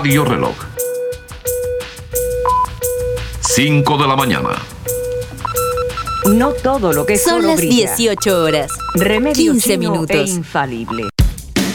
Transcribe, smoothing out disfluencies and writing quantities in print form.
Radio Reloj. 5 de la mañana. No todo lo que Son solo las brilla. 18 horas. Remedio 15 chino minutos. e infalible.